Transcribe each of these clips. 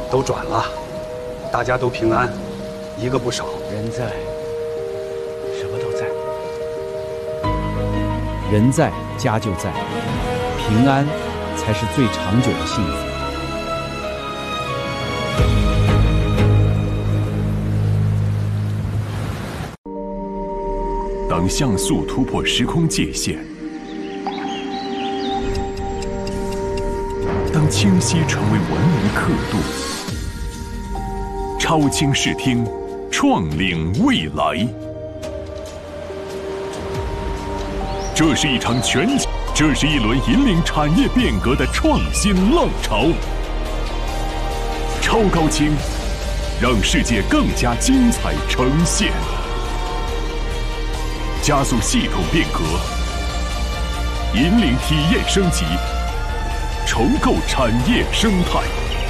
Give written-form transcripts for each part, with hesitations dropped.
都转了，大家都平安，一个不少。 人在，什么都在。 人在，家就在，平安才是最长久的幸福。 当像素突破时空界限，当清晰成为文明刻度，超清视听，创领未来。这是一场这是一轮引领产业变革的创新浪潮。超高清，让世界更加精彩呈现。加速系统变革，引领体验升级，重构产业生态。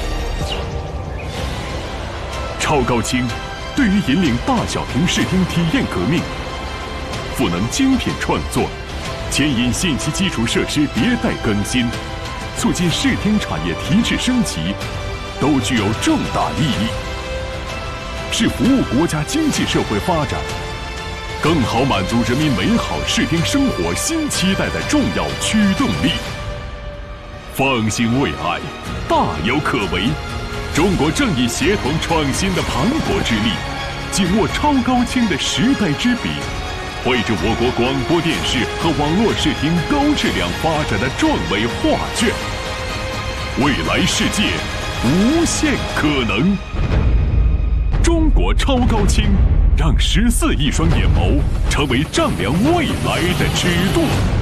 超高清对于引领大小屏视听体验革命，赋能精品创作，牵引信息基础设施迭代更新，促进视听产业提质升级，都具有重大意义，是服务国家经济社会发展，更好满足人民美好视听生活新期待的重要驱动力。放心未来，大有可为。中国正以协同创新的磅礴之力，紧握超高清的时代之笔，绘制我国广播电视和网络视听高质量发展的壮伟画卷。未来世界，无限可能。中国超高清，让14亿双眼眸成为丈量未来的尺度。